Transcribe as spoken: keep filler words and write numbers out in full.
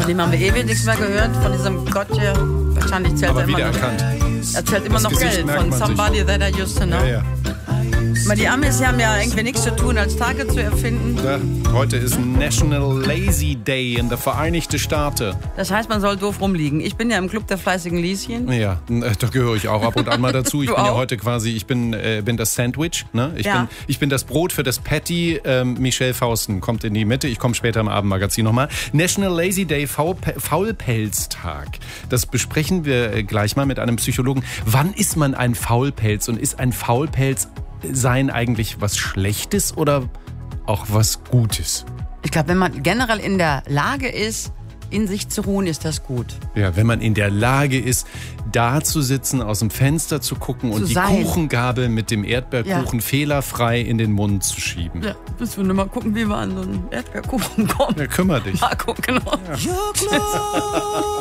dem haben wir ewig nichts mehr gehört, von diesem Gott hier. Wahrscheinlich zählt Aber er immer wieder noch. erkannt. Er zählt immer Das noch Gesicht Geld merkt von man sich. Somebody That I Used to Know. Ja, ja. Aber die Amis die haben ja irgendwie nichts zu tun, als Tage zu erfinden. Ja, heute ist National Lazy Day in den Vereinigten Staaten. Das heißt, man soll doof rumliegen. Ich bin ja im Club der fleißigen Lieschen. Ja, äh, da gehöre ich auch ab und an mal dazu. Ich Du bin ja auch? heute quasi, ich bin, äh, bin das Sandwich. Ne? Ich, Ja. bin, ich bin das Brot für das Patty. Ähm, Michelle Fausten kommt in die Mitte. Ich komme später im Abendmagazin nochmal. National Lazy Day, Faulpe- Faulpelztag. Das besprechen wir äh, gleich mal mit einem Psychologen. Wann ist man ein Faulpelz und ist ein Faulpelz sein eigentlich was Schlechtes oder auch was Gutes? Ich glaube, wenn man generell in der Lage ist, in sich zu ruhen, ist das gut. Ja, wenn man in der Lage ist, da zu sitzen, aus dem Fenster zu gucken und Zu die sein. Kuchengabel mit dem Erdbeerkuchen Ja. fehlerfrei in den Mund zu schieben. Ja, müssen wir nur mal gucken, wie wir an so einen Erdbeerkuchen kommen. Ja, kümmer dich. Mal gucken, genau. You're close.